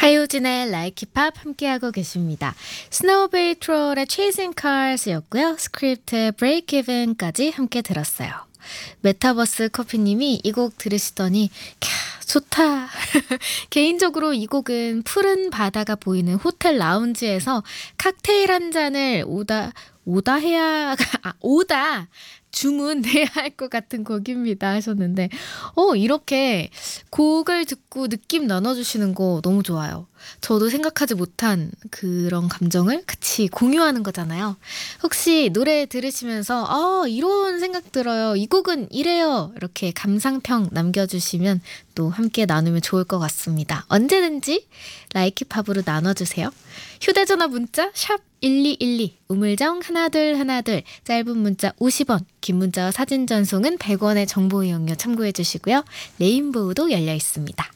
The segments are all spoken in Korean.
하효진의 Like It Pop 함께하고 계십니다. 스노우베이 트롤의 Chasing Cars였고요. 스크립트의 Break Even까지 함께 들었어요. 메타버스 커피님이 이 곡 들으시더니 좋다. 개인적으로 이 곡은 푸른 바다가 보이는 호텔 라운지에서 칵테일 한 잔을 오다 주문해야 할 것 같은 곡입니다 하셨는데 이렇게 곡을 듣고 느낌 나눠주시는 거 너무 좋아요. 저도 생각하지 못한 그런 감정을 같이 공유하는 거잖아요. 혹시 노래 들으시면서 이런 생각 들어요. 이 곡은 이래요. 이렇게 감상평 남겨주시면 또 함께 나누면 좋을 것 같습니다. 언제든지 라이키팝으로 나눠주세요. 휴대전화 문자 샵 1212 우물정 1212 짧은 문자 50원 긴 문자와 사진 전송은 100원의 정보 이용료 참고해 주시고요. 레인보우도 열려 있습니다.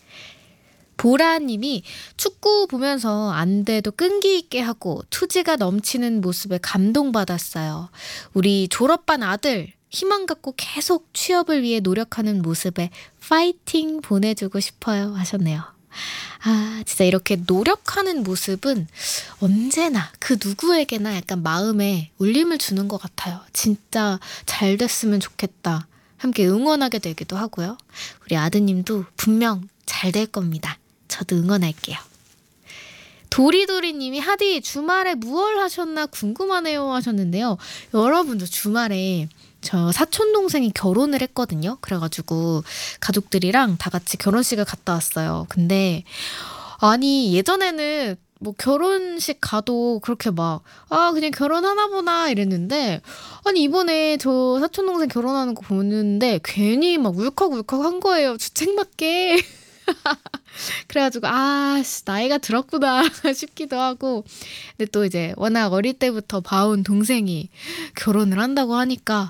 보라님이 축구 보면서 안돼도 끈기 있게 하고 투지가 넘치는 모습에 감동받았어요. 우리 졸업반 아들 희망 갖고 계속 취업을 위해 노력하는 모습에 파이팅 보내주고 싶어요 하셨네요. 진짜 이렇게 노력하는 모습은 언제나 그 누구에게나 약간 마음에 울림을 주는 것 같아요. 진짜 잘 됐으면 좋겠다. 함께 응원하게 되기도 하고요. 우리 아드님도 분명 잘 될 겁니다. 저도 응원할게요. 도리도리님이 하디 주말에 무얼 하셨나 궁금하네요 하셨는데요. 여러분도 주말에 저 사촌동생이 결혼을 했거든요. 그래가지고 가족들이랑 다 같이 결혼식을 갔다 왔어요. 근데 아니 예전에는 뭐 결혼식 가도 그렇게 막 그냥 결혼하나 보나 이랬는데 아니 이번에 저 사촌동생 결혼하는 거 보는데 괜히 막 울컥울컥 한 거예요. 주책맞게. 그래가지고 나이가 들었구나 싶기도 하고 근데 또 이제 워낙 어릴 때부터 봐온 동생이 결혼을 한다고 하니까